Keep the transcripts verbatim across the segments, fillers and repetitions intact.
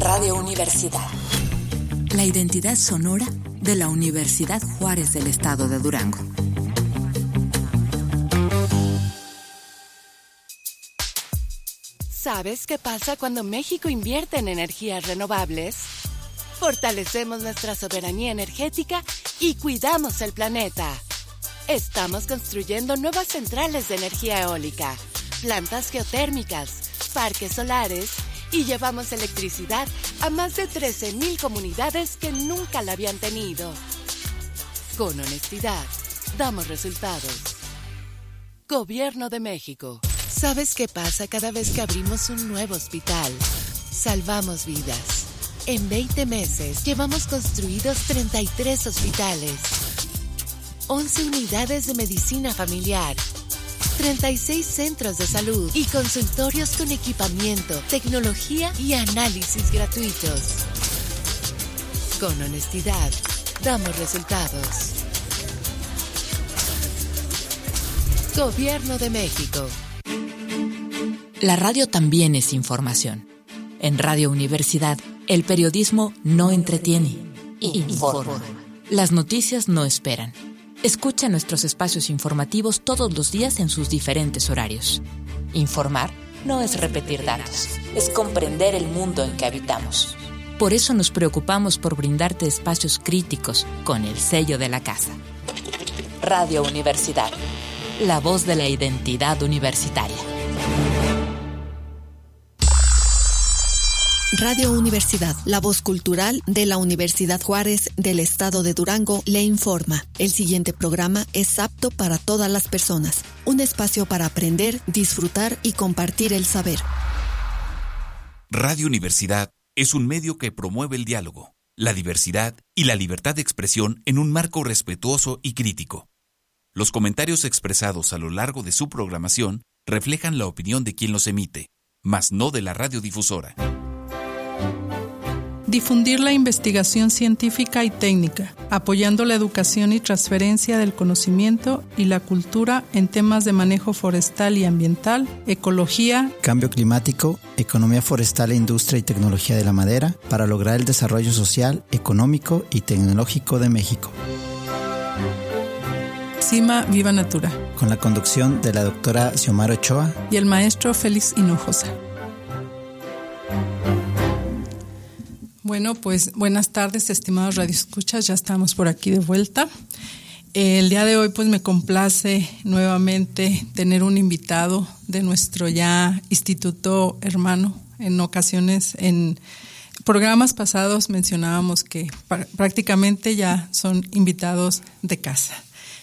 Radio Universidad. La identidad sonora de la Universidad Juárez del Estado de Durango. ¿Sabes qué pasa cuando México invierte en energías renovables? Fortalecemos nuestra soberanía energética y cuidamos el planeta. Estamos construyendo nuevas centrales de energía eólica, plantas geotérmicas, parques solares y llevamos electricidad a más de trece mil comunidades que nunca la habían tenido. Con honestidad, damos resultados. Gobierno de México. ¿Sabes qué pasa cada vez que abrimos un nuevo hospital? Salvamos vidas. En veinte meses llevamos construidos treinta y tres hospitales, once unidades de medicina familiar, treinta y seis centros de salud y consultorios con equipamiento, tecnología y análisis gratuitos. Con honestidad, damos resultados. Gobierno de México. La radio también es información. En Radio Universidad, el periodismo no entretiene, informa. Las noticias no esperan. Escucha nuestros espacios informativos todos los días en sus diferentes horarios. Informar no es repetir datos, es comprender el mundo en que habitamos. Por eso nos preocupamos por brindarte espacios críticos con el sello de la casa. Radio Universidad, la voz de la identidad universitaria. Radio Universidad, la voz cultural de la Universidad Juárez del Estado de Durango, le informa. El siguiente programa es apto para todas las personas. Un espacio para aprender, disfrutar y compartir el saber. Radio Universidad es un medio que promueve el diálogo, la diversidad y la libertad de expresión en un marco respetuoso y crítico. Los comentarios expresados a lo largo de su programación reflejan la opinión de quien los emite, mas no de la radiodifusora. Difundir la investigación científica y técnica, apoyando la educación y transferencia del conocimiento y la cultura en temas de manejo forestal y ambiental, ecología, cambio climático, economía forestal e industria y tecnología de la madera, para lograr el desarrollo social, económico y tecnológico de México. CIMA Viva Natura. Con la conducción de la doctora Xiomara Ochoa y el maestro Félix Hinojosa. Bueno, pues buenas tardes, estimados radioescuchas, ya estamos por aquí de vuelta. El día de hoy pues me complace nuevamente tener un invitado de nuestro ya instituto hermano. En ocasiones, en programas pasados mencionábamos que pr- prácticamente ya son invitados de casa.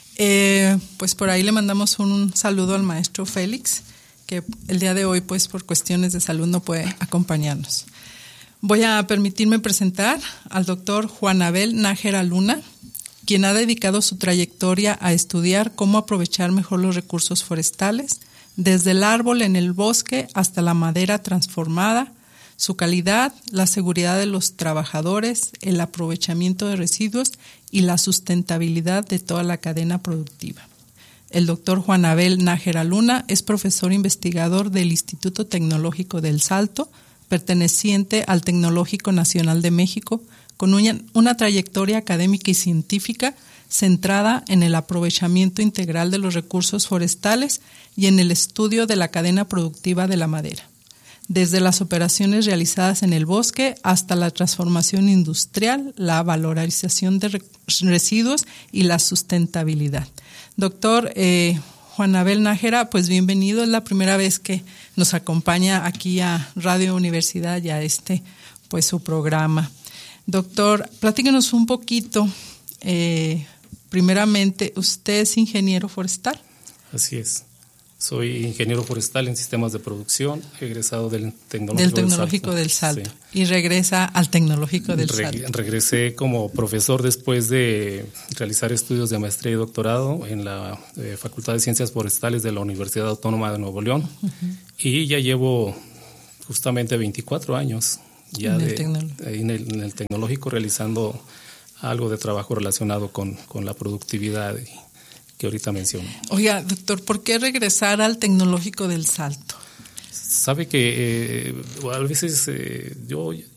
Eh, pues por ahí le mandamos un saludo al maestro Félix, que el día de hoy pues por cuestiones de salud no puede acompañarnos. Voy a permitirme presentar al doctor Juan Abel Nájera Luna, quien ha dedicado su trayectoria a estudiar cómo aprovechar mejor los recursos forestales, desde el árbol en el bosque hasta la madera transformada, su calidad, la seguridad de los trabajadores, el aprovechamiento de residuos y la sustentabilidad de toda la cadena productiva. El doctor Juan Abel Nájera Luna es profesor investigador del Instituto Tecnológico del Salto, perteneciente al Tecnológico Nacional de México, con una, una trayectoria académica y científica centrada en el aprovechamiento integral de los recursos forestales y en el estudio de la cadena productiva de la madera, desde las operaciones realizadas en el bosque hasta la transformación industrial, la valorización de re- residuos y la sustentabilidad. Doctor eh, Juan Abel Nájera, pues bienvenido, es la primera vez que nos acompaña aquí a Radio Universidad y a este, pues su programa. Doctor, platíquenos un poquito, eh, primeramente, ¿usted es ingeniero forestal? Así es, soy ingeniero forestal en sistemas de producción, egresado del Tecnológico del, Tecnológico del Salto, del Salto. Sí. Y regresa al Tecnológico del Re- Salto. Regresé como profesor después de realizar estudios de maestría y doctorado en la eh, Facultad de Ciencias Forestales de la Universidad Autónoma de Nuevo León, uh-huh. Y ya llevo justamente veinticuatro años ya en, de, el tecnológico. En, el, en el Tecnológico realizando algo de trabajo relacionado con, con la productividad y, que ahorita menciono. Oiga, doctor, ¿por qué regresar al Tecnológico del Salto? Sabe que eh, a veces eh, yo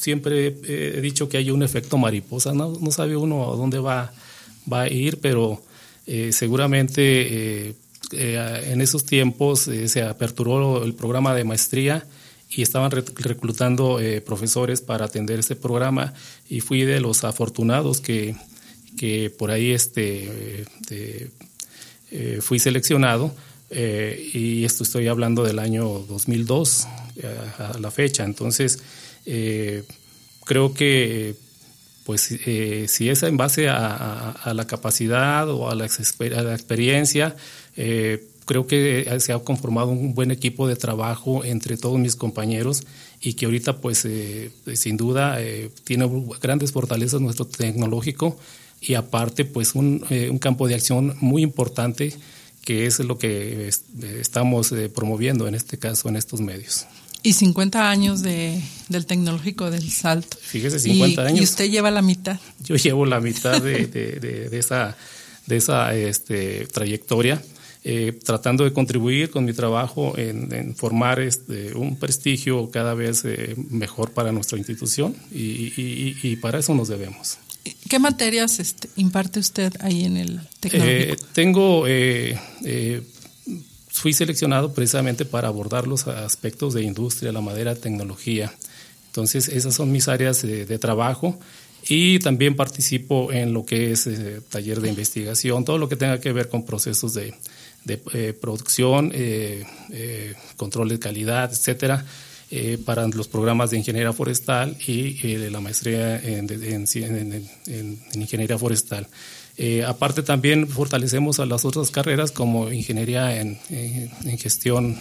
siempre he dicho que hay un efecto mariposa, no, no sabe uno a dónde va, va a ir, pero eh, seguramente eh, eh, en esos tiempos eh, se aperturó el programa de maestría y estaban reclutando eh, profesores para atender este programa, y fui de los afortunados que, que por ahí este, eh, eh, fui seleccionado, eh, y esto estoy hablando del año dos mil dos a, a la fecha. Entonces eh, creo que pues eh, si es en base a, a, a la capacidad o a la, a la experiencia, eh, creo que se ha conformado un buen equipo de trabajo entre todos mis compañeros, y que ahorita pues eh, sin duda eh, tiene grandes fortalezas nuestro tecnológico, y aparte pues un, eh, un campo de acción muy importante, que es lo que es, estamos eh, promoviendo en este caso en estos medios. Y cincuenta años de, del Tecnológico del Salto. Fíjese, cincuenta y, años. Y usted lleva la mitad. Yo llevo la mitad de, de, de, de esa, de esa este, trayectoria, eh, tratando de contribuir con mi trabajo en, en formar este, un prestigio cada vez eh, mejor para nuestra institución, y, y, y para eso nos debemos. ¿Qué materias este, imparte usted ahí en el Tecnológico? Eh, tengo... Eh, eh, Fui seleccionado precisamente para abordar los aspectos de industria, la madera, tecnología. Entonces, esas son mis áreas de, de trabajo, y también participo en lo que es eh, taller de investigación, todo lo que tenga que ver con procesos de, de eh, producción, eh, eh, control de calidad, etcétera, eh, para los programas de ingeniería forestal y eh, la maestría en, en, en, en, en ingeniería forestal. Eh, aparte también fortalecemos a las otras carreras como ingeniería en, en, en gestión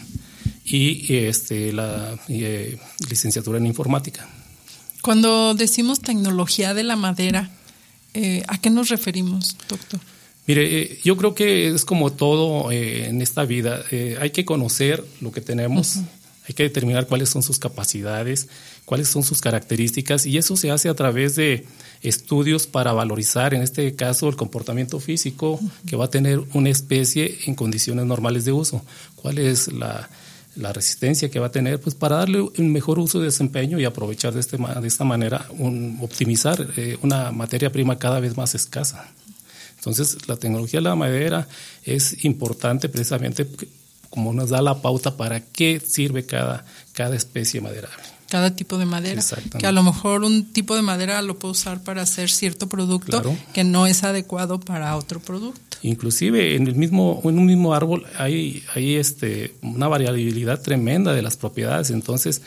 y este, la eh, licenciatura en informática. Cuando decimos tecnología de la madera, eh, ¿a qué nos referimos, doctor? Mire, eh, yo creo que es como todo eh, en esta vida. Eh, hay que conocer lo que tenemos, uh-huh. Hay que determinar cuáles son sus capacidades, cuáles son sus características, y eso se hace a través de estudios para valorizar, en este caso, el comportamiento físico que va a tener una especie en condiciones normales de uso. ¿Cuál es la, la resistencia que va a tener? Pues para darle un mejor uso de desempeño y aprovechar de, este, de esta manera, un, optimizar eh, una materia prima cada vez más escasa. Entonces, la tecnología de la madera es importante precisamente como nos da la pauta para qué sirve cada, cada especie maderable. Cada tipo de madera, que a lo mejor un tipo de madera lo puedo usar para hacer cierto producto, claro, que no es adecuado para otro producto. Inclusive en el mismo en un mismo árbol hay, hay este, una variabilidad tremenda de las propiedades, entonces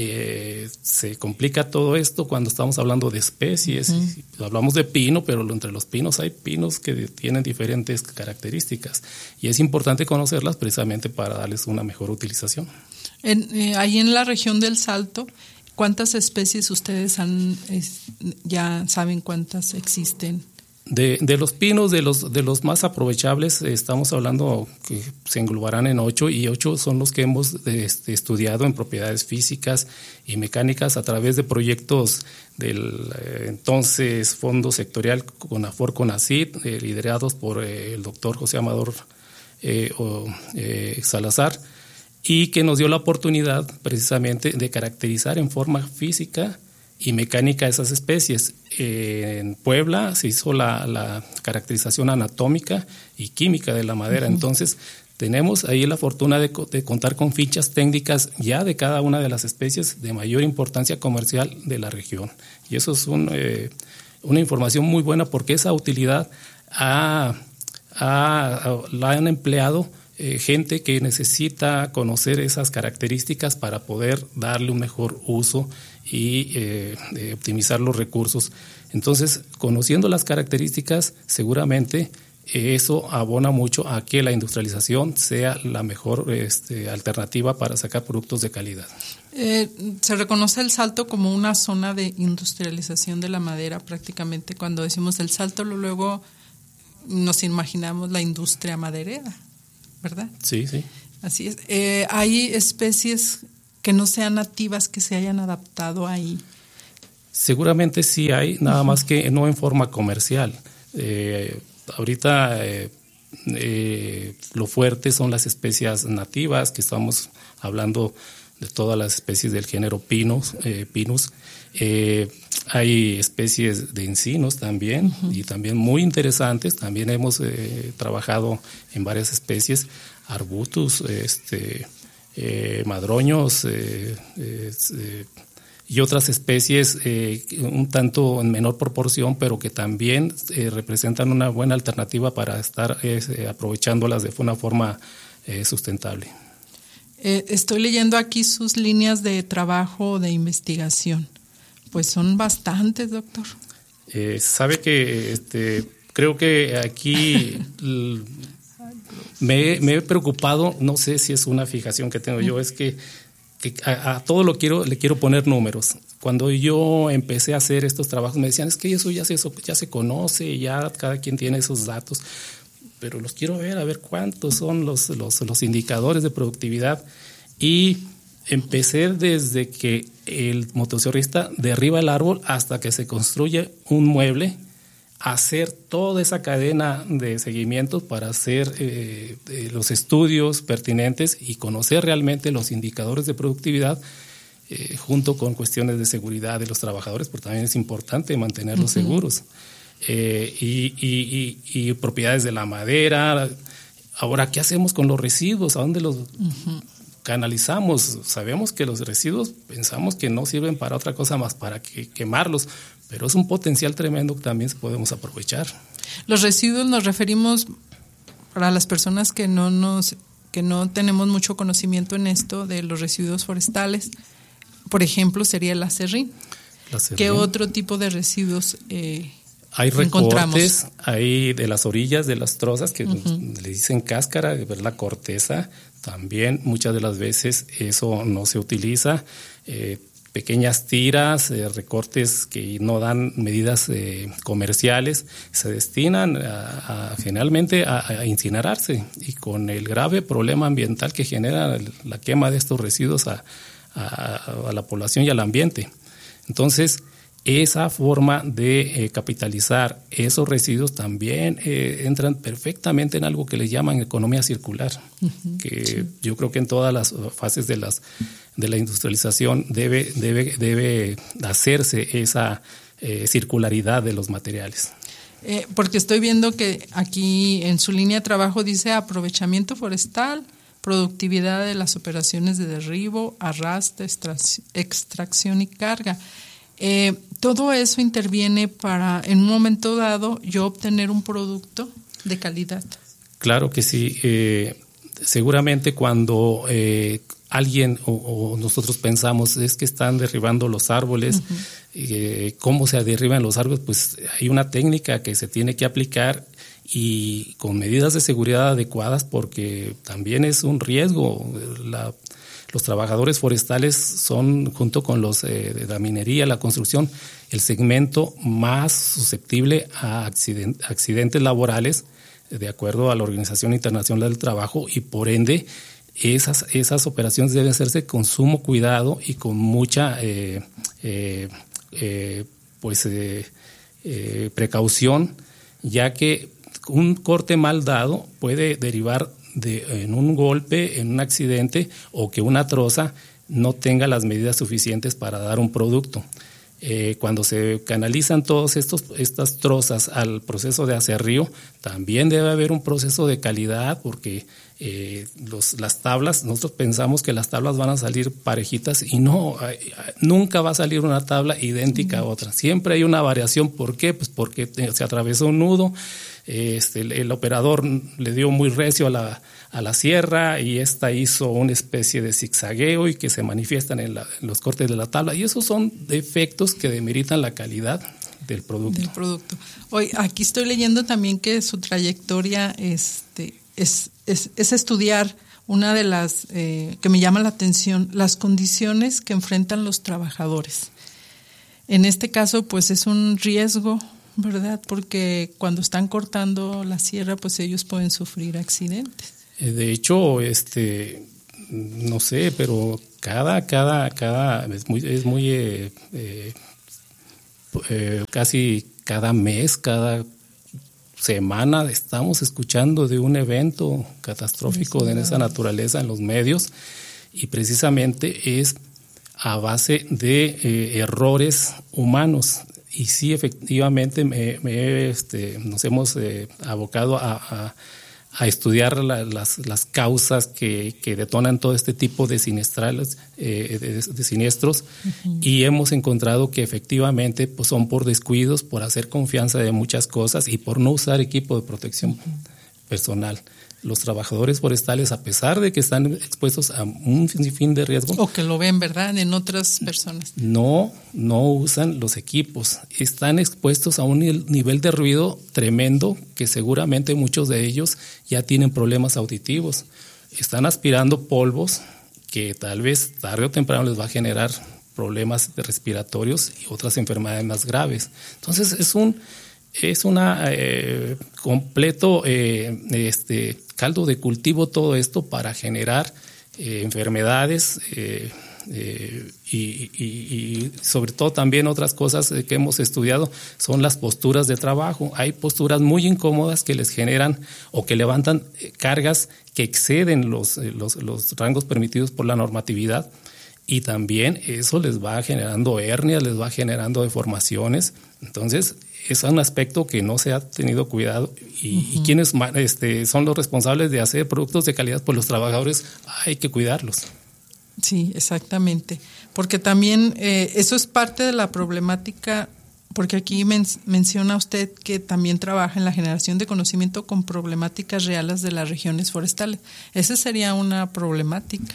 eh, se complica todo esto cuando estamos hablando de especies. Uh-huh. Hablamos de pino, pero entre los pinos hay pinos que tienen diferentes características, y es importante conocerlas precisamente para darles una mejor utilización. En, eh, ahí en la región del Salto, ¿cuántas especies ustedes han es, ya saben cuántas existen? De, de los pinos, de los de los más aprovechables, estamos hablando que se englobarán en ocho, y ocho son los que hemos este, estudiado en propiedades físicas y mecánicas a través de proyectos del eh, entonces Fondo Sectorial CONAFOR CONACYT, eh, liderados por eh, el doctor José Amador eh, o, eh, Salazar, y que nos dio la oportunidad precisamente de caracterizar en forma física y mecánica esas especies. Eh, en Puebla se hizo la, la caracterización anatómica y química de la madera. Uh-huh. Entonces tenemos ahí la fortuna de, de contar con fichas técnicas ya de cada una de las especies de mayor importancia comercial de la región. Y eso es un, eh, una información muy buena, porque esa utilidad ha, ha, la han empleado Eh, gente que necesita conocer esas características para poder darle un mejor uso y eh, eh, optimizar los recursos. Entonces, conociendo las características, seguramente eh, eso abona mucho a que la industrialización sea la mejor este, alternativa para sacar productos de calidad. Eh, se reconoce el Salto como una zona de industrialización de la madera prácticamente. Cuando decimos el Salto, luego nos imaginamos la industria maderera, ¿verdad? Sí, sí. Así es. Eh, ¿Hay especies que no sean nativas que se hayan adaptado ahí? Seguramente sí hay, nada uh-huh. más que no en forma comercial. Eh, ahorita eh, eh, lo fuerte son las especies nativas, que estamos hablando de todas las especies del género Pinus. Eh, Pinus. Eh, hay especies de encinos también, uh-huh. y también muy interesantes. También hemos eh, trabajado en varias especies, arbutus, este, eh, madroños, eh, eh, y otras especies eh, un tanto en menor proporción, pero que también eh, representan una buena alternativa para estar eh, aprovechándolas de una forma eh, sustentable. Eh, estoy leyendo aquí sus líneas de trabajo de investigación. Pues son bastantes, doctor. Eh, sabe que este, creo que aquí l, me, me he preocupado, no sé si es una fijación que tengo yo, es que que a, a todo lo quiero le quiero poner números. Cuando yo empecé a hacer estos trabajos me decían, es que eso ya se, ya se conoce, ya cada quien tiene esos datos, pero los quiero ver, a ver cuántos son los, los, los indicadores de productividad. Y empecé desde que el motosierrista derriba el árbol hasta que se construye un mueble, hacer toda esa cadena de seguimientos para hacer eh, eh, los estudios pertinentes y conocer realmente los indicadores de productividad, eh, junto con cuestiones de seguridad de los trabajadores, porque también es importante mantenerlos uh-huh. seguros, eh, y, y, y, y propiedades de la madera. Ahora, ¿qué hacemos con los residuos? ¿A dónde los uh-huh. canalizamos? Sabemos que los residuos pensamos que no sirven para otra cosa más para que quemarlos, pero es un potencial tremendo que también podemos aprovechar. Los residuos nos referimos, para las personas que no nos que no tenemos mucho conocimiento en esto de los residuos forestales, por ejemplo, sería el acerrín. ¿Qué otro tipo de residuos eh, hay encontramos? Recortes, hay de las orillas de las trozas que uh-huh. le dicen cáscara, ver la corteza. También muchas de las veces eso no se utiliza. Eh, pequeñas tiras, eh, recortes que no dan medidas eh, comerciales, se destinan a, a, generalmente a, a incinerarse, y con el grave problema ambiental que genera el, la quema de estos residuos a, a, a la población y al ambiente. Entonces, esa forma de eh, capitalizar esos residuos también eh, entran perfectamente en algo que le llaman economía circular, uh-huh, que sí. Yo creo que en todas las fases de las de la industrialización debe debe debe hacerse esa eh, circularidad de los materiales. Eh, porque estoy viendo que aquí en su línea de trabajo dice aprovechamiento forestal, productividad de las operaciones de derribo, arrastre, extrac- extracción y carga. Eh, todo eso interviene para, en un momento dado, yo obtener un producto de calidad. Claro que sí. Eh, seguramente cuando eh, alguien o, o nosotros pensamos es que están derribando los árboles, uh-huh. eh, ¿cómo se derriban los árboles? Pues hay una técnica que se tiene que aplicar y con medidas de seguridad adecuadas, porque también es un riesgo. La Los trabajadores forestales son, junto con los eh, de la minería, la construcción, el segmento más susceptible a accident- accidentes laborales, de acuerdo a la Organización Internacional del Trabajo, y por ende esas, esas operaciones deben hacerse con sumo cuidado y con mucha eh, eh, eh, pues, eh, eh, precaución, ya que un corte mal dado puede derivar de, en un golpe, en un accidente, o que una troza no tenga las medidas suficientes para dar un producto. Eh, cuando se canalizan todas estas trozas al proceso de aserrío, también debe haber un proceso de calidad, porque eh, los, las tablas, nosotros pensamos que las tablas van a salir parejitas y no, hay, nunca va a salir una tabla idéntica a otra. Siempre hay una variación. ¿Por qué? Pues porque se atravesó un nudo. Este, el, el operador le dio muy recio a la, a la sierra y esta hizo una especie de zigzagueo y que se manifiestan en, la, en los cortes de la tabla, y esos son defectos que demeritan la calidad del producto. Del producto. Hoy aquí estoy leyendo también que su trayectoria este, es, es, es estudiar una de las eh, que me llama la atención, las condiciones que enfrentan los trabajadores. En este caso, pues es un riesgo, ¿verdad? Porque cuando están cortando la sierra, pues ellos pueden sufrir accidentes. De hecho, este, no sé, pero cada, cada, cada es muy, es muy eh, eh, eh, casi cada mes, cada semana estamos escuchando de un evento catastrófico de esa naturaleza en los medios, y precisamente es a base de eh, errores humanos. Y sí, efectivamente, me, me, este, nos hemos eh, abocado a, a, a estudiar la, las, las causas que, que detonan todo este tipo de siniestrales, eh, de, de siniestros, uh-huh. y hemos encontrado que efectivamente pues, son por descuidos, por hacer confianza de muchas cosas y por no usar equipo de protección uh-huh. personal. Los trabajadores forestales, a pesar de que están expuestos a un sinfín de riesgos, o que lo ven, ¿verdad?, en otras personas, no, no usan los equipos. Están expuestos a un nivel de ruido tremendo que seguramente muchos de ellos ya tienen problemas auditivos. Están aspirando polvos que tal vez tarde o temprano les va a generar problemas respiratorios y otras enfermedades más graves. Entonces es un es una eh, completo eh, este caldo de cultivo todo esto para generar eh, enfermedades eh, eh, y, y, y sobre todo también otras cosas que hemos estudiado son las posturas de trabajo. Hay posturas muy incómodas que les generan o que levantan cargas que exceden los, los, los rangos permitidos por la normatividad, y también eso les va generando hernias, les va generando deformaciones. Entonces es un aspecto que no se ha tenido cuidado y, uh-huh. y quienes este, son los responsables de hacer productos de calidad, pues los trabajadores hay que cuidarlos. Sí, exactamente, porque también eh, eso es parte de la problemática, porque aquí men- menciona usted que también trabaja en la generación de conocimiento con problemáticas reales de las regiones forestales. Esa sería una problemática.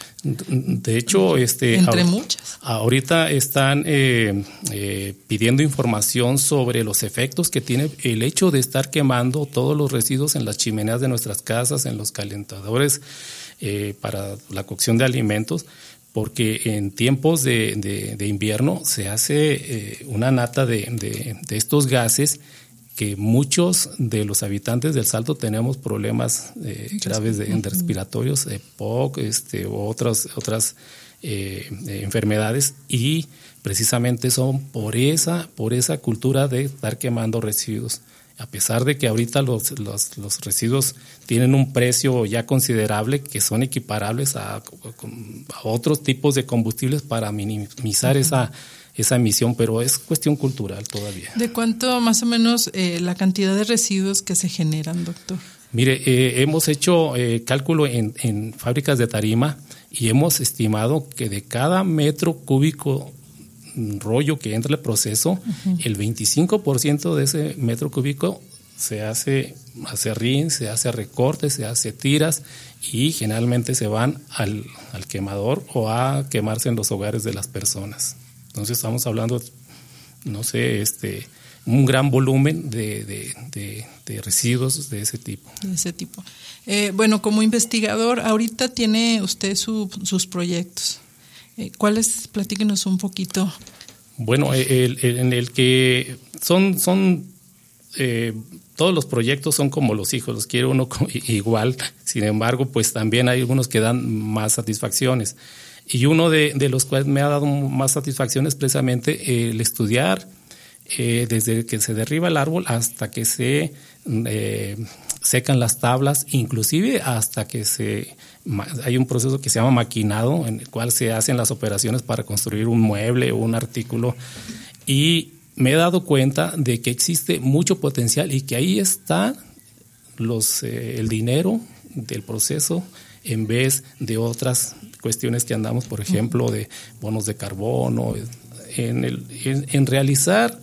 De hecho, este, entre ahor- muchas. Ahorita están eh, eh, pidiendo información sobre los efectos que tiene el hecho de estar quemando todos los residuos en las chimeneas de nuestras casas, en los calentadores eh, para la cocción de alimentos, porque en tiempos de, de, de invierno se hace eh, una nata de, de, de estos gases que muchos de los habitantes del Salto tenemos problemas eh, graves de, de respiratorios, de P O C, este, u otras, otras eh, enfermedades, y precisamente son por esa, por esa cultura de estar quemando residuos. A pesar de que ahorita los, los, los residuos tienen un precio ya considerable, que son equiparables a, a otros tipos de combustibles para minimizar uh-huh. esa, esa emisión, pero es cuestión cultural todavía. ¿De cuánto más o menos eh, la cantidad de residuos que se generan, doctor? Mire, eh, hemos hecho eh, cálculo en, en fábricas de tarima y hemos estimado que de cada metro cúbico rollo que entra el proceso, uh-huh. el veinticinco por ciento de ese metro cúbico se hace acerrín, se hace recorte, se hace tiras y generalmente se van al, al quemador o a quemarse en los hogares de las personas. Entonces estamos hablando, no sé, este, un gran volumen de, de, de, de residuos de ese tipo. De ese tipo. Eh, bueno, como investigador, ahorita tiene usted su, sus proyectos. ¿Cuáles? Platíquenos un poquito. Bueno, el, el, en el que son, son eh, todos los proyectos son como los hijos, los quiere uno igual, sin embargo, pues también hay algunos que dan más satisfacciones. Y uno de, de los cuales me ha dado más satisfacciones precisamente el estudiar eh, desde que se derriba el árbol hasta que se eh, secan las tablas, inclusive hasta que se... Hay un proceso que se llama maquinado, en el cual se hacen las operaciones para construir un mueble o un artículo, y me he dado cuenta de que existe mucho potencial y que ahí está los, eh, el dinero del proceso en vez de otras cuestiones que andamos, por ejemplo, de bonos de carbono, en, el, en, en realizar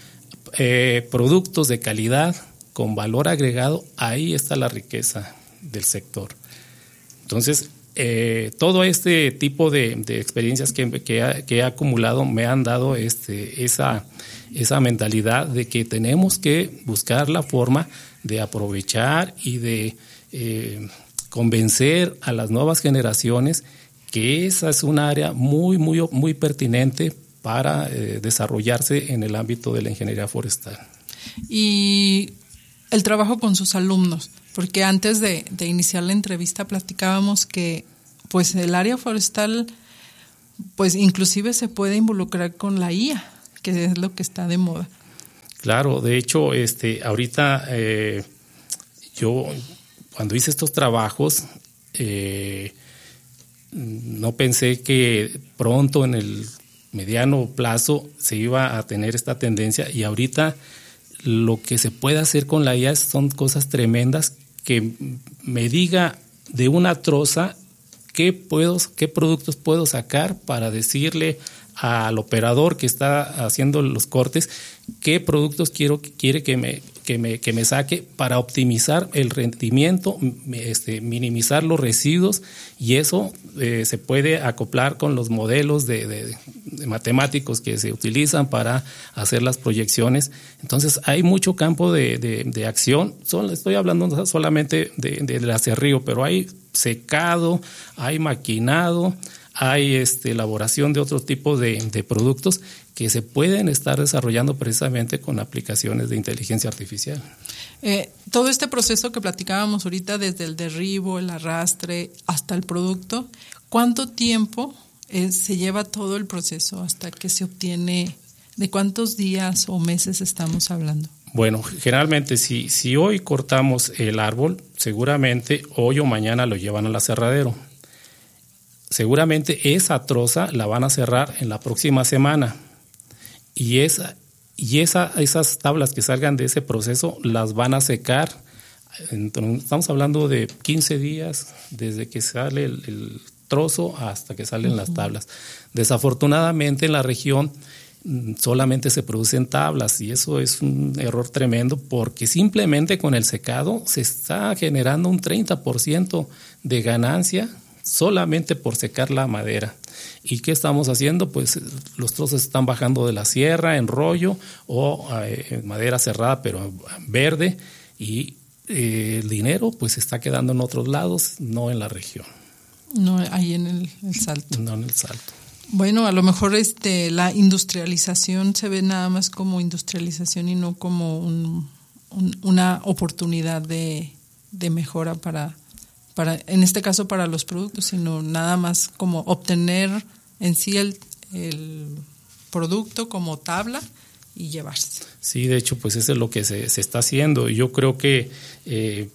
eh, productos de calidad con valor agregado. Ahí está la riqueza del sector. Entonces, eh, todo este tipo de, de experiencias que, que, ha, que he acumulado me han dado este, esa, esa mentalidad de que tenemos que buscar la forma de aprovechar y de eh, convencer a las nuevas generaciones que esa es un área muy, muy, muy pertinente para eh, desarrollarse en el ámbito de la ingeniería forestal. Y el trabajo con sus alumnos, porque antes de, de iniciar la entrevista platicábamos que pues el área forestal pues inclusive se puede involucrar con la I A, que es lo que está de moda. Claro, de hecho, este, ahorita eh, yo cuando hice estos trabajos, eh, no pensé que pronto en el mediano plazo se iba a tener esta tendencia, y ahorita lo que se puede hacer con la I A son cosas tremendas, que me diga de una troza qué puedo, qué productos puedo sacar para decirle al operador que está haciendo los cortes qué productos quiero quiere que me que me que me saque para optimizar el rendimiento, este, minimizar los residuos, y eso eh, se puede acoplar con los modelos de, de, de matemáticos que se utilizan para hacer las proyecciones. Entonces hay mucho campo de, de, de acción. Solo, estoy hablando solamente de, de, de acerrío, pero hay secado, hay maquinado, hay este, elaboración de otro tipo de, de productos que se pueden estar desarrollando precisamente con aplicaciones de inteligencia artificial. Eh, todo este proceso que platicábamos ahorita, desde el derribo, el arrastre, hasta el producto, ¿cuánto tiempo eh, se lleva todo el proceso hasta que se obtiene? ¿De cuántos días o meses estamos hablando? Bueno, generalmente si, si hoy cortamos el árbol, seguramente hoy o mañana lo llevan al aserradero. Seguramente esa troza la van a cerrar en la próxima semana, y esa y esa esas tablas que salgan de ese proceso las van a secar. Entonces, estamos hablando de quince días desde que sale el, el trozo hasta que salen uh-huh. las tablas. Desafortunadamente en la región solamente se producen tablas, y eso es un error tremendo, porque simplemente con el secado se está generando un treinta por ciento de ganancia solamente por secar la madera. ¿Y qué estamos haciendo? Pues los trozos están bajando de la sierra en rollo o eh, madera cerrada pero verde, y eh, el dinero pues se está quedando en otros lados, no en la región. No, ahí en el, el Salto. No en el Salto. Bueno, a lo mejor este la industrialización se ve nada más como industrialización y no como un, un, una oportunidad de, de mejora para... Para, en este caso para los productos, sino nada más como obtener en sí el, el producto como tabla y llevarse. Sí, de hecho, pues eso es lo que se, se está haciendo. Yo creo que eh,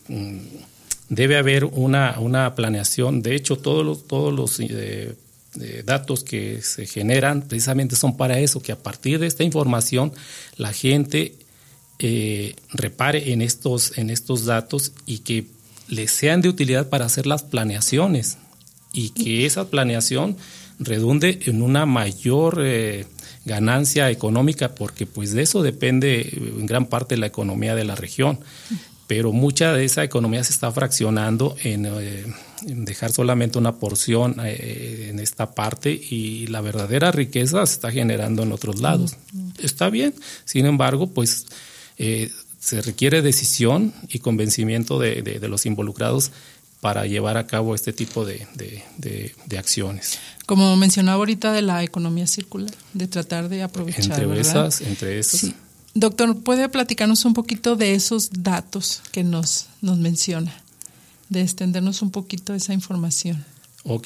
debe haber una, una planeación. De hecho, todos los, todos los eh, eh, datos que se generan precisamente son para eso, que a partir de esta información la gente eh, repare en estos, en estos datos y que les sean de utilidad para hacer las planeaciones, y que esa planeación redunde en una mayor eh, ganancia económica, porque pues de eso depende en gran parte la economía de la región, pero mucha de esa economía se está fraccionando en, eh, en dejar solamente una porción eh, en esta parte, y la verdadera riqueza se está generando en otros lados. Está bien, sin embargo, pues eh, se requiere decisión y convencimiento de, de, de los involucrados para llevar a cabo este tipo de, de, de, de acciones. Como mencionaba ahorita de la economía circular, de tratar de aprovechar, entre ¿verdad? esas, entre esas. Sí. Doctor, ¿puede platicarnos un poquito de esos datos que nos, nos menciona? De extendernos un poquito esa información. Ok.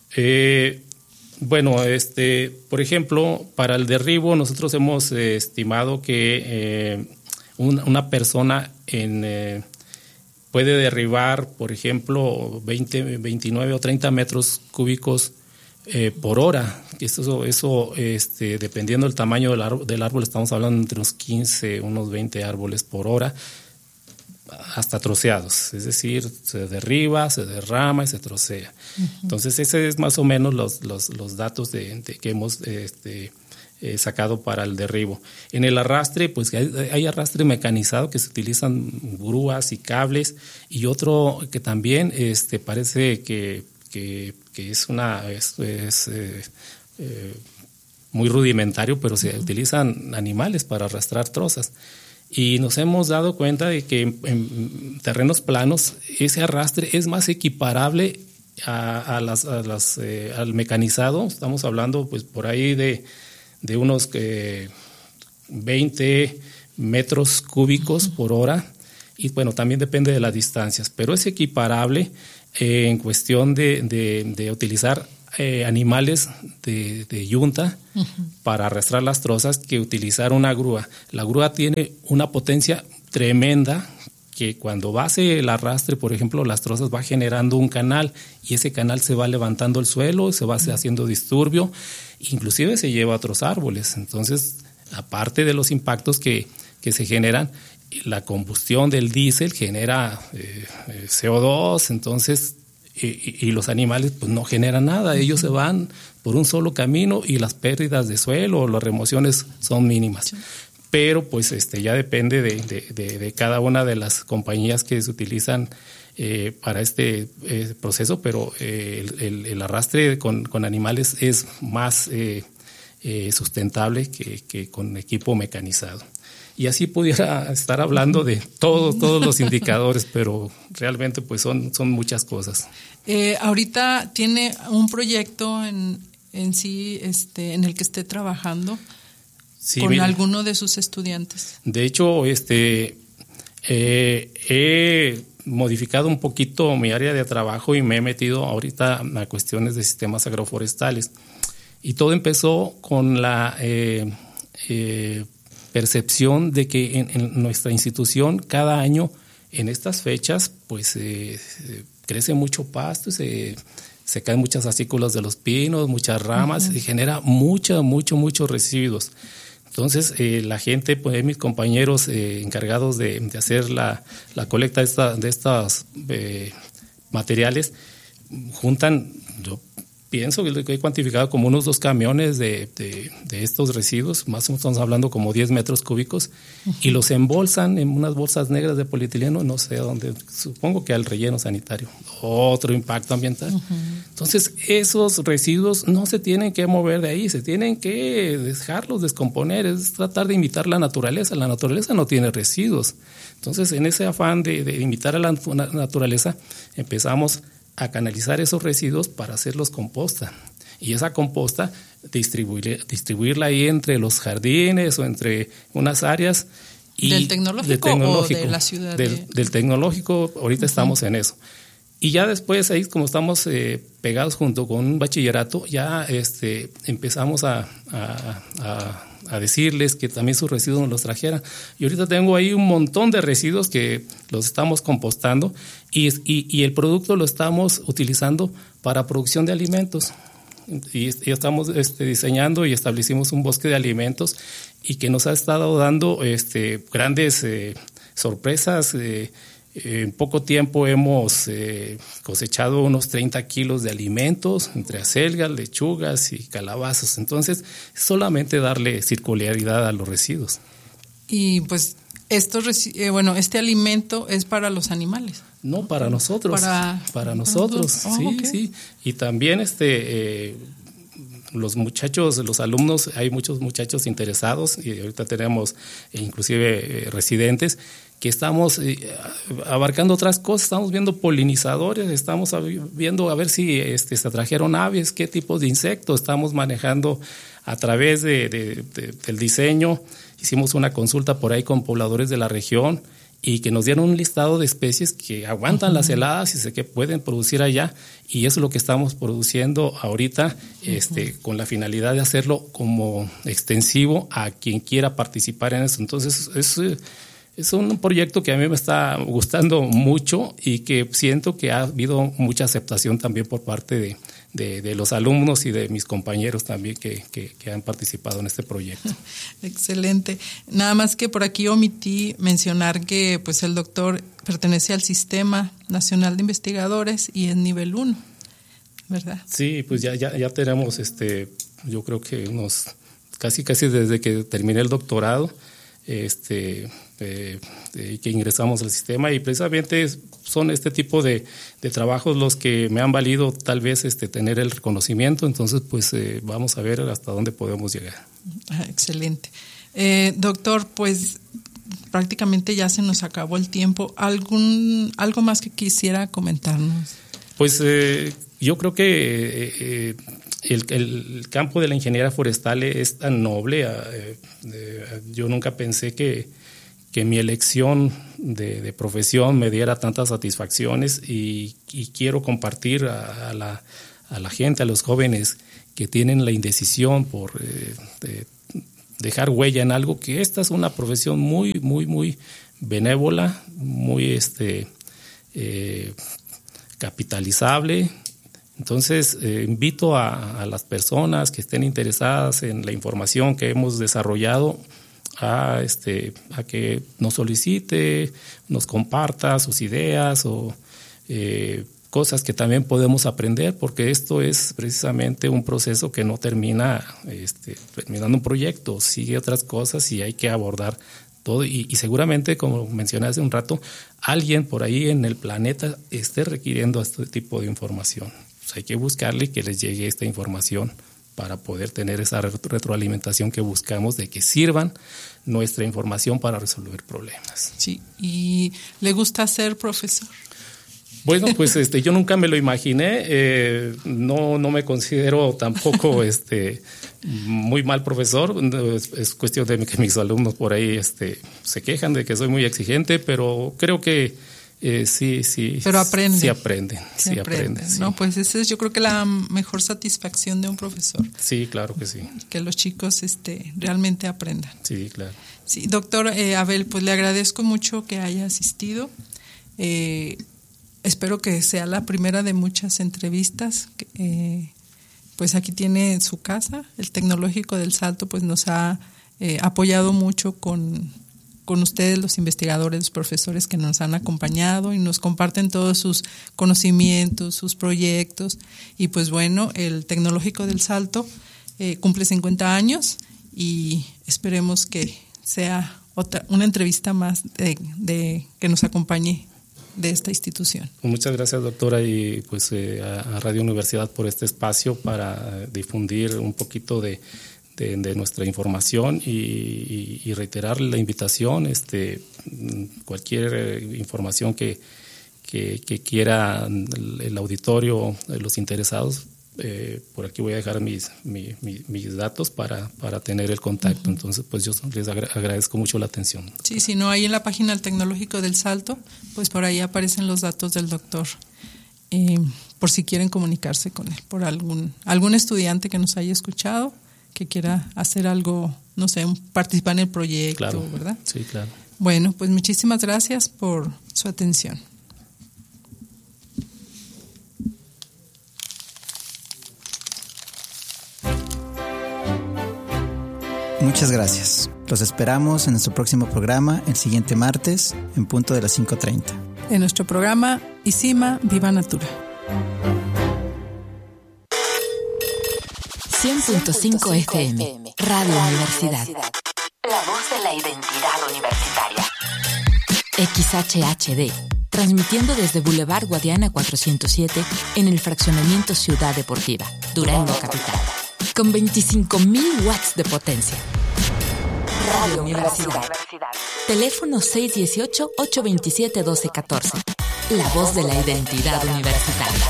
Eh, bueno, este, por ejemplo, para el derribo nosotros hemos eh, estimado que eh, una, una persona en, eh, puede derribar, por ejemplo, veinte, veintinueve o treinta metros cúbicos eh, por hora. Eso, eso este, dependiendo del tamaño del árbol, del árbol, estamos hablando entre unos quince, unos veinte árboles por hora, hasta troceados, es decir, se derriba, se derrama y se trocea. Uh-huh. Entonces, ese es más o menos los, los, los datos de, de que hemos este, eh, sacado para el derribo. En el arrastre, pues hay, hay arrastre mecanizado que se utilizan grúas y cables, y otro que también este, parece que, que, que es una es, es eh, eh, muy rudimentario, pero se uh-huh. utilizan animales para arrastrar trozas. Y nos hemos dado cuenta de que en, en terrenos planos ese arrastre es más equiparable a, a las, a las, eh, al mecanizado. Estamos hablando pues por ahí de, de unos eh, veinte metros cúbicos uh-huh. por hora, y bueno, también depende de las distancias, pero es equiparable eh, en cuestión de, de, de utilizar Eh, animales de, de yunta uh-huh. para arrastrar las trozas que utilizar una grúa. La grúa tiene una potencia tremenda que cuando va a hacer el arrastre, por ejemplo, las trozas va generando un canal y ese canal se va levantando el suelo, se va haciendo disturbio, inclusive se lleva a otros árboles. Entonces, aparte de los impactos que, que se generan, la combustión del diésel genera eh, C O dos, entonces, y, y los animales pues no generan nada, ellos se van por un solo camino y las pérdidas de suelo o las remociones son mínimas. Pero pues este ya depende de, de, de, de cada una de las compañías que se utilizan eh, para este eh, proceso, pero eh, el, el, el arrastre con, con animales es más eh, eh, sustentable que, que con equipo mecanizado. Y así pudiera estar hablando de todos, todos los indicadores, pero realmente pues son, son muchas cosas. Eh, ahorita tiene un proyecto en, en sí este, en el que esté trabajando. Sí, con mira, alguno de sus estudiantes. De hecho, este eh, he modificado un poquito mi área de trabajo y me he metido ahorita a cuestiones de sistemas agroforestales. Y todo empezó con la eh, eh, percepción de que en, en nuestra institución cada año en estas fechas pues eh, crece mucho pasto, se se caen muchas acículas de los pinos, muchas ramas, uh-huh. y genera mucho, mucho, muchos residuos. Entonces, eh, la gente, pues mis compañeros eh, encargados de, de hacer la, la colecta de, esta, de estos eh, materiales, juntan, yo pienso que he cuantificado como unos dos camiones de, de, de estos residuos, más o menos estamos hablando como diez metros cúbicos, uh-huh. y los embolsan en unas bolsas negras de polietileno, no sé dónde, supongo que al relleno sanitario. Otro impacto ambiental. Uh-huh. Entonces, esos residuos no se tienen que mover de ahí, se tienen que dejarlos descomponer, es tratar de imitar la naturaleza. La naturaleza no tiene residuos. Entonces, en ese afán de, de imitar a la naturaleza, empezamos a canalizar esos residuos para hacerlos composta. Y esa composta, distribuir, distribuirla ahí entre los jardines o entre unas áreas. Y ¿Del tecnológico, del tecnológico o de la ciudad? Del, de... del tecnológico, ahorita uh-huh. estamos en eso. Y ya después, ahí como estamos eh, pegados junto con un bachillerato, ya este, empezamos a, a, a, a decirles que también sus residuos nos los trajeran. Y ahorita tengo ahí un montón de residuos que los estamos compostando y, y, y el producto lo estamos utilizando para producción de alimentos. Y, y estamos este, diseñando y establecimos un bosque de alimentos y que nos ha estado dando este, grandes eh, sorpresas. Eh, En poco tiempo hemos eh, cosechado unos treinta kilos de alimentos entre acelgas, lechugas y calabazas. Entonces, solamente darle circularidad a los residuos. Y pues, estos resi- eh, bueno, este alimento es para los animales. No, para nosotros. Para, para nosotros, oh, sí, okay. sí. Y también este... Eh, los muchachos, los alumnos, hay muchos muchachos interesados y ahorita tenemos inclusive eh, residentes que estamos eh, abarcando otras cosas, estamos viendo polinizadores, estamos viendo a ver si este, se trajeron aves, qué tipos de insectos estamos manejando a través de, de, de, del diseño. Hicimos una consulta por ahí con pobladores de la región y que nos dieron un listado de especies que aguantan uh-huh. las heladas y se que pueden producir allá, y eso es lo que estamos produciendo ahorita, uh-huh. este, con la finalidad de hacerlo como extensivo a quien quiera participar en eso. Entonces es, es un proyecto que a mí me está gustando mucho y que siento que ha habido mucha aceptación también por parte de, de, de los alumnos y de mis compañeros también que, que, que han participado en este proyecto. Excelente. Nada más que por aquí omití mencionar que pues el doctor pertenece al Sistema Nacional de Investigadores y es nivel uno, ¿verdad? Sí, pues ya, ya, ya tenemos, este, yo creo que unos, casi casi desde que terminé el doctorado, este eh, eh, que ingresamos al sistema, y precisamente son este tipo de, de trabajos los que me han valido tal vez este tener el reconocimiento. Entonces pues eh, vamos a ver hasta dónde podemos llegar. Ah, excelente. Eh, doctor, pues prácticamente ya se nos acabó el tiempo. ¿Algún algo más que quisiera comentarnos? Pues eh, yo creo que eh, el, el campo de la ingeniería forestal es tan noble. Eh, eh, yo nunca pensé que, que mi elección de, de profesión me diera tantas satisfacciones, y, y quiero compartir a, a, la, a la gente, a los jóvenes que tienen la indecisión por eh, de, dejar huella en algo, que esta es una profesión muy, muy, muy benévola, muy este, eh, capitalizable. Entonces, eh, invito a, a las personas que estén interesadas en la información que hemos desarrollado a, este, a que nos solicite, nos comparta sus ideas o eh, cosas que también podemos aprender, porque esto es precisamente un proceso que no termina este, terminando un proyecto, sigue otras cosas y hay que abordar todo. Y, y seguramente, como mencioné hace un rato, alguien por ahí en el planeta esté requiriendo este tipo de información. Pues hay que buscarle que les llegue esta información para poder tener esa retroalimentación que buscamos, de que sirvan nuestra información para resolver problemas. Sí, ¿y le gusta ser profesor? Bueno, pues este, yo nunca me lo imaginé, eh, no, no me considero tampoco este, muy mal profesor, es, es cuestión de que mis alumnos por ahí este, se quejan de que soy muy exigente, pero creo que eh, sí, sí. Pero aprenden. Sí aprenden, sí, sí aprenden. aprenden. Sí. No, pues esa es yo creo que la mejor satisfacción de un profesor. Sí, claro que sí. Que los chicos este, realmente aprendan. Sí, claro. Sí, doctor eh, Abel, pues le agradezco mucho que haya asistido. Eh, Espero que sea la primera de muchas entrevistas. Eh, pues aquí tiene su casa, el Tecnológico del Salto, pues nos ha eh, apoyado mucho con, con ustedes, los investigadores, los profesores que nos han acompañado y nos comparten todos sus conocimientos, sus proyectos. Y pues bueno, el Tecnológico del Salto eh, cumple cincuenta años y esperemos que sea otra una entrevista más de, de que nos acompañe de esta institución. Muchas gracias, doctora, y pues eh, a Radio Universidad por este espacio para difundir un poquito de, de, de nuestra información y, y, y reiterar la invitación, este, cualquier información que, que, que quiera el, el auditorio, los interesados. Eh, por aquí voy a dejar mis, mi, mi, mis datos para, para tener el contacto. Uh-huh. Entonces, pues yo les agra- agradezco mucho la atención. Sí, si no, ahí en la página del Tecnológico del Salto, pues por ahí aparecen los datos del doctor, eh, por si quieren comunicarse con él, por algún algún estudiante que nos haya escuchado, que quiera hacer algo, no sé, un, participar en el proyecto, claro, ¿verdad? Sí, claro. Bueno, pues muchísimas gracias por su atención. Muchas gracias. Los esperamos en nuestro próximo programa el siguiente martes en punto de las cinco treinta. En nuestro programa ICIMA Viva Natura. cien punto cinco F M, Radio Universidad. La voz de la identidad universitaria. X H H D, transmitiendo desde Boulevard Guadiana cuatrocientos siete en el fraccionamiento Ciudad Deportiva, Durango Capital. Con veinticinco mil watts de potencia. Radio Universidad. Teléfono seis uno ocho, ocho dos siete, uno dos uno cuatro. La voz de la identidad universitaria.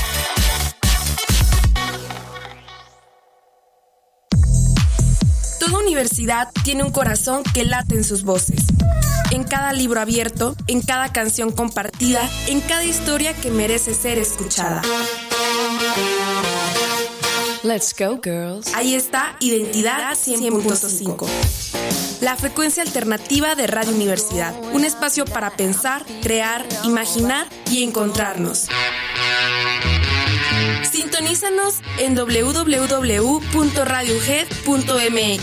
Toda universidad tiene un corazón que late en sus voces. En cada libro abierto, en cada canción compartida, en cada historia que merece ser escuchada. Let's go, girls. Ahí está Identidad cien punto cinco. La frecuencia alternativa de Radio Universidad. Un espacio para pensar, crear, imaginar y encontrarnos. Sintonízanos en doble u doble u doble u punto radiohead punto m x.